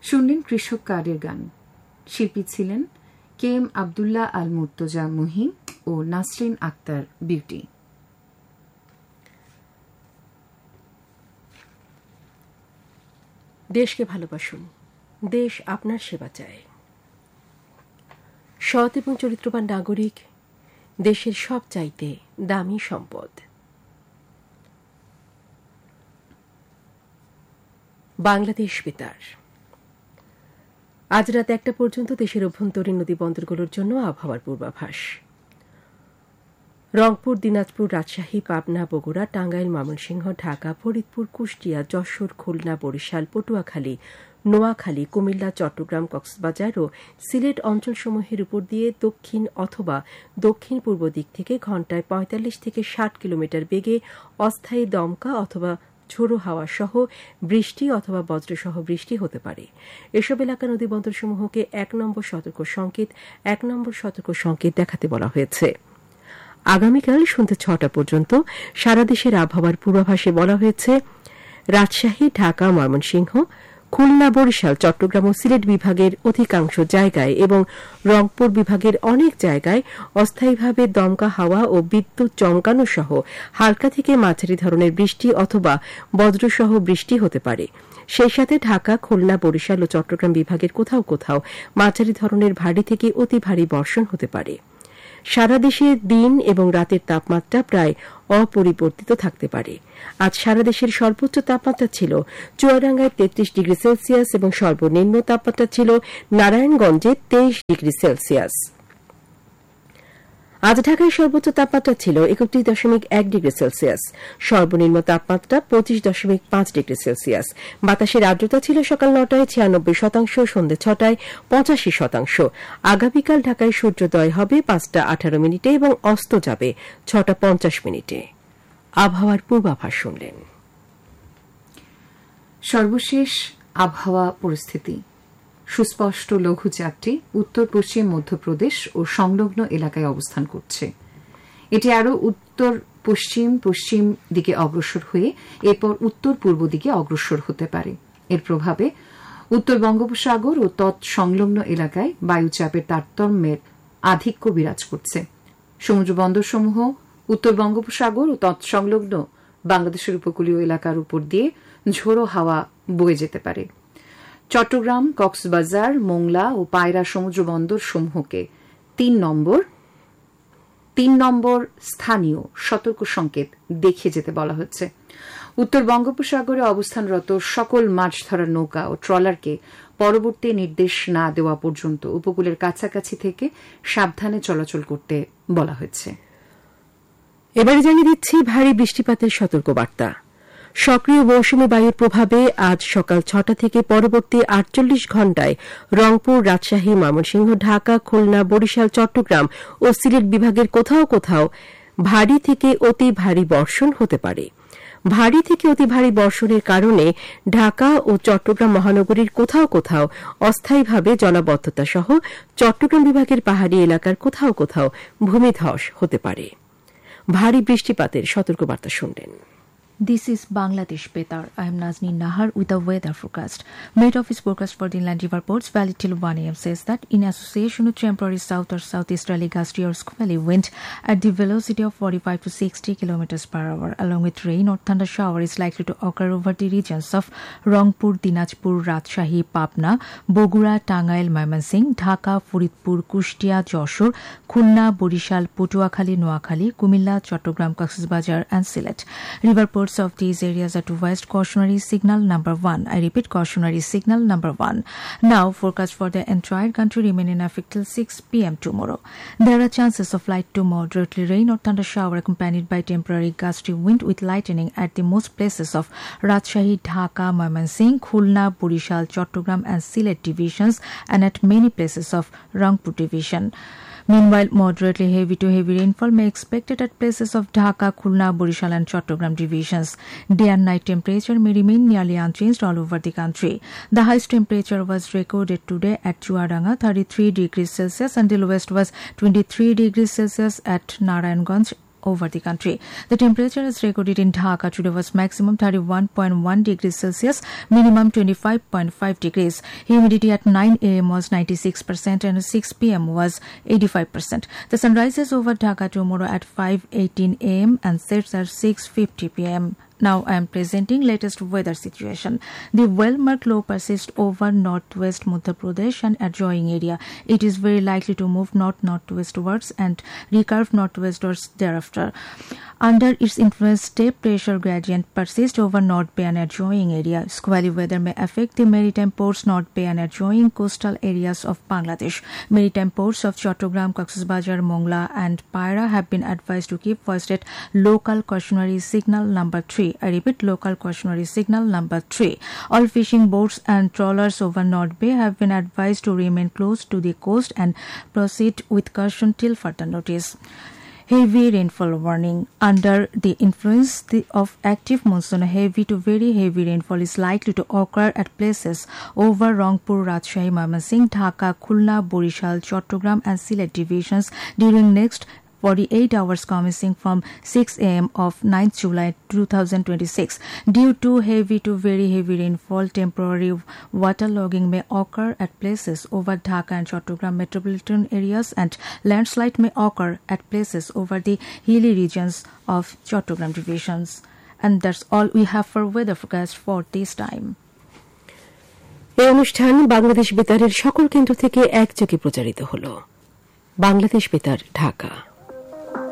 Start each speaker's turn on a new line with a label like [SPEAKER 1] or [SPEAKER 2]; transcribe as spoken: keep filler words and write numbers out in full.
[SPEAKER 1] শুনলেন কৃষক কার্ডের গান। শিল্পী ছিলেন কে এম আবদুল্লাহ আল মুর্তজা মুহিন ও নাসরিন আক্তার বিউটি।
[SPEAKER 2] দেশকে ভালোবাসুন, দেশ আপনার সেবা চায়। সৎ এবং চরিত্রবান নাগরিক দেশের সব চাইতে দামি সম্পদ। বাংলাদেশ বেতার। আজ রাত একটা পর্যন্ত দেশের অভ্যন্তরীণ নদী বন্দরগুলোর জন্য আবহাওয়ার পূর্বাভাস। রংপুর, দিনাজপুর, রাজশাহী, পাবনা, বগুড়া, টাঙ্গাইল, ময়মনসিংহ, ঢাকা, ফরিদপুর, কুষ্টিয়া, যশোর, খুলনা, বরিশাল, পটুয়াখালী, নোয়াখালী, কুমিল্লা, চট্টগ্রাম, কক্সবাজার ও সিলেট অঞ্চলসমূহের উপর দিয়ে দক্ষিণ অথবা দক্ষিণ পূর্ব দিক থেকে ঘণ্টায় পঁয়তাল্লিশ থেকে ষাট কিলোমিটার বেগে অস্থায়ী দমকা অথবা ঝোড়ো হাওয়া সহ বৃষ্টি অথবা বজ্রসহ বৃষ্টি হতে পারে। এসব এলাকা নদীবন্দরসমূহকে এক নম্বর সতর্ক সংকেত এক নম্বর সতর্ক সংকেত দেখাতে বলা হয়েছে। আগামীকাল সন্ধ্যা ছটা পর্যন্ত সারা দেশের আবহাওয়ার পূর্বাভাসে বলা হয়েছে রাজশাহী, ঢাকা, ময়মনসিংহ, খুলনা, বরিশাল, চট্টগ্রাম ও সিলেট বিভাগের অধিকাংশ জায়গায় এবং রংপুর বিভাগের অনেক জায়গায় অস্থায়ীভাবে দমকা হাওয়া ও বিদ্যুৎ চমকানো সহ হালকা থেকে মাঝারি ধরনের বৃষ্টি অথবা বজ্রসহ বৃষ্টি হতে পারে। সেই সাথে ঢাকা, খুলনা, বরিশাল ও চট্টগ্রাম বিভাগের কোথাও কোথাও মাঝারি ধরনের ভারী থেকে অতি ভারী বর্ষণ হতে পারে। সারা দেশে দিন এবং রাতের তাপমাত্রা প্রায় অপরিবর্তিত থাকতে পারে। আজ সারা দেশের সর্বোচ্চ তাপমাত্রা ছিল চুয়াডাঙ্গায় তেত্রিশ ডিগ্রি সেলসিয়াস এবং সর্বনিম্ন তাপমাত্রা ছিল নারায়ণগঞ্জে তেইশ ডিগ্রি সেলসিয়াস। আজ ঢাকায় সর্বোচ্চ তাপমাত্রা ছিল একত্রিশ দশমিক এক ডিগ্রি সেলসিয়াস, সর্বনিম্ন তাপমাত্রা পঁচিশ দশমিক পাঁচ ডিগ্রি সেলসিয়াস। বাতাসের আর্দ্রতা ছিল সকাল নটায় ছিয়ানব্বই শতাংশ, সন্ধ্যে ছটায় পঁচাশি শতাংশ। আগামীকাল ঢাকায় সূর্যোদয় হবে পাঁচটা আঠারো মিনিটে এবং অস্ত যাবে ছটা পঞ্চাশ মিনিটে। আবহাওয়ার পূর্বাভাস শুনলেন।
[SPEAKER 1] সর্বশেষ আবহাওয়া পরিস্থিতি। সুস্পষ্ট লঘুচাপটি উত্তর পশ্চিম মধ্যপ্রদেশ ও সংলগ্ন এলাকায় অবস্থান করছে। এটি আরও উত্তর পশ্চিম পশ্চিম দিকে অগ্রসর হয়ে এরপর উত্তর পূর্ব দিকে অগ্রসর হতে পারে। এর প্রভাবে উত্তর বঙ্গোপসাগর ও তৎসংলগ্ন এলাকায় বায়ুচাপের তারতম্যের আধিক্য বিরাজ করছে। সমুদ্র বন্দরসমূহ উত্তর বঙ্গোপসাগর ও তৎসংলগ্ন বাংলাদেশের উপকূলীয় এলাকার উপর দিয়ে ঝোড়ো হাওয়া বয়ে যেতে পারে। চট্টগ্রাম, কক্সবাজার, মোংলা ও পায়রা সমুদ্র বন্দর সমূহকে তিন নম্বর তিন নম্বর স্থানীয় সতর্ক সংকেত দেখিয়ে যেতে বলা হচ্ছে। উত্তর বঙ্গোপসাগরে অবস্থানরত সকল মাছ ধরার নৌকা ও ট্রলারকে পরবর্তী নির্দেশ না দেওয়া পর্যন্ত উপকূলের কাছাকাছি থেকে সাবধানে চলাচল করতে বলা হয়েছে।
[SPEAKER 2] এবারে জানিয়ে দিচ্ছি ভারী বৃষ্টিপাতের সতর্কবার্তা। সক্রিয় মৌসুমী বায়ুর প্রভাবে আজ সকাল ছটা থেকে পরবর্তী আটচল্লিশ ঘণ্টায় রংপুর, রাজশাহী, ময়মনসিংহ, ঢাকা, খুলনা, বরিশাল, চট্টগ্রাম ও সিলেট বিভাগের কোথাও কোথাও ভারী থেকে অতি ভারী বর্ষণ হতে পারে। ভারী থেকে অতি ভারী বর্ষণের কারণে ঢাকা ও চট্টগ্রাম মহানগরীর কোথাও কোথাও অস্থায়ীভাবে জলাবদ্ধতা সহ চট্টগ্রাম বিভাগের পাহাড়ি এলাকার কোথাও কোথাও ভূমিধস হতে পারে। ভারী বৃষ্টিপাতের সতর্কবার্তা শুনলেন।
[SPEAKER 3] This is Bangladesh Betar. I am Nazneen Nahar with the weather forecast. Met Office forecast for the inland river ports valid till one a m says that in association with temporary south or southeasterly gusty or squally wind at the velocity of forty-five to sixty kilometers per hour, along with rain or thunder shower is likely to occur over the regions of Rangpur, Dinajpur, Rajshahi, Pabna, Bogura, Tangail, Mymensingh, Dhaka, Faridpur, Kushtia, Joshor, Khulna, Borishal, Patuakhali, Noakhali, Kumilla, Chattogram, Coxsbazar and Sylhet. River ports of these areas are to west cautionary signal number one. I repeat, cautionary signal number one. Now, forecast for the entire country remain in effect till six p m tomorrow. There are chances of light to moderately rain or thunder shower accompanied by temporary gusty wind with lightning at the most places of Rajshahi, Dhaka, Mymensingh, Khulna, Borishal, Chattogram and Sylhet divisions and at many places of Rangpur division. Meanwhile, moderately heavy to heavy rainfall may be expected at places of Dhaka, Khulna, Borishal and Chattogram divisions. Day and night temperature may remain nearly unchanged all over the country. The highest temperature was recorded today at Chuadanga, thirty-three degrees Celsius, and the lowest was twenty-three degrees Celsius at Narayanganj, over the country. The temperature as recorded in Dhaka today was maximum thirty-one point one degrees Celsius, minimum twenty-five point five degrees. Humidity at nine a m was ninety-six percent and six p m was eighty-five percent. The sun rises over Dhaka tomorrow at five eighteen a m and sets at six fifty p m Now I am presenting latest weather situation. The well-marked low persists over northwest Madhya Pradesh and adjoining area. It is very likely to move north-northwestwards and recurve northwestwards thereafter. Under its influence, steep pressure gradient persists over North Bay and adjoining area. Squally weather may affect the maritime ports, North Bay and adjoining coastal areas of Bangladesh. Maritime ports of Chattogram, Coxbazar, Mongla and Paira have been advised to keep foisted local cautionary signal number three. I repeat, local cautionary signal number three. All fishing boats and trawlers over North Bay have been advised to remain close to the coast and proceed with caution till further notice. Heavy rainfall warning. Under the influence of active monsoon, heavy to very heavy rainfall is likely to occur at places over Rangpur, Rajshahi, Mymensingh, Dhaka, Khulna, Borishal, Chattogram and Sylhet divisions during next forty-eight hours commencing from six a m of ninth July two thousand twenty-six. Due to heavy to very heavy rainfall, temporary waterlogging may occur at places over Dhaka and Chattogram metropolitan areas and landslide may occur at places over the hilly regions of Chattogram divisions. And that's all we have for weather forecast for this time.
[SPEAKER 2] এই অনুষ্ঠান বাংলাদেশ বেতারের সকল কেন্দ্র থেকে একযোগে প্রচারিত হলো। বাংলাদেশ বেতার, ঢাকা।